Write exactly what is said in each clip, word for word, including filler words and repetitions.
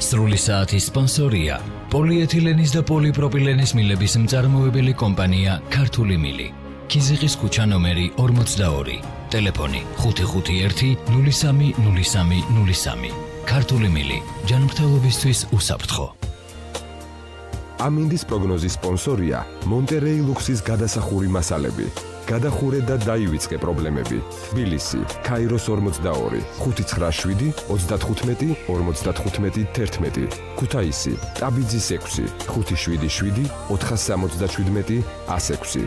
სრული საათის სპონსორია პოლიეთილენის და პოლიპროპილენის მილების მწარმოებელი კომპანია ქართული მილი. ქიზიყის ქუჩა ნომერი ორმოცდაორი. ტელეფონი ხუთი ხუთი ერთი ნული სამი ნული სამი ნული სამი. ქართული მილი ჯანმრთელობისთვის უსაფრთხო. ამინდის პროგნოზის სპონსორია მონტერეი ლუქსის გადასახური მასალები. გადახურე და დაივიწყე პრობლემები. თბილისი, ქაიროს ორმოცდაორი, ხუთი ცხრა შვიდი ოცდათხუთმეტი ორმოცდათხუთმეტი თერთმეტი. ქუთაისი, ტაბიძის ექვსი, ხუთი შვიდი შვიდი ოთხასამოცდაშვიდმეტი ას ექვსი.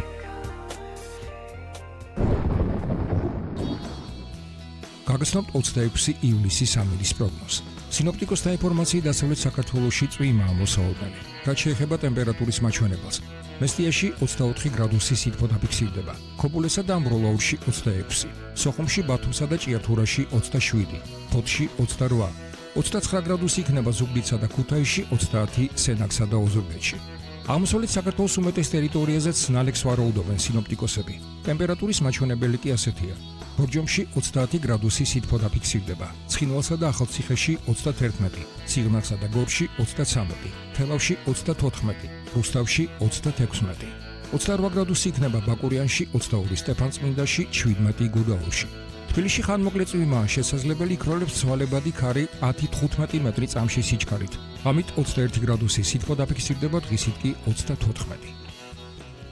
გაგრძნობთ ოცდაექვსი ივლისის ამინდის პროგნოზს. სინოპტიკოსთა ინფორმაციით დასავლეთ საქართველოში წვიმაა მოსავალდანი. რაც შეეხება ტემპერატურის მაჩვენებელს. მესტიაში ოცდაოთხი გრადუსი სითბო დაფიქსირდება. ქობულესა და ამბროლაურში ოცდაექვსი, სოხუმში, ბათუმსა და ჭიათურაში ოცდაშვიდი, ფოთში ოცდარვა, ოცდაცხრა გრადუსი იქნება ზუგდიდსა და ქუთაისში, ოცდაათი სენაკსა და ოზურგეთში. აღმოსავლეთ საქართველოს უმეტეს ტერიტორიაზეც ნალექს ვარაუდობენ სინოპტიკოსები. ტემპერატურის მაჩვენებელი კი ასეთია. ბორჯომში ოცდაათი გრადუსი სითბო დაფიქსირდება. ცხინვალსა და ახალციხეში ოცდათერთმეტი, სიღნაღსა და გორში ოცდაცამეტი, თელავში ოცდათოთხმეტი, რუსთავში ოცდათექვსმეტი. ოცდარვა გრადუსი იქნება ბაკურიანში, ოცდაორი სტეფანწმინდაში, შვიდმეტი გუდაურში. თბილისში ხანმოკლე წვიმაა შესაძლებელი, იქროლებს ცვალებადი ქარი ათი თხუთმეტი მეტრი წამში სიჩქარით. ამით ოცდაერთი გრადუსი სითბო დაფიქსირდება, დღისით კი ოცდათოთხმეტი.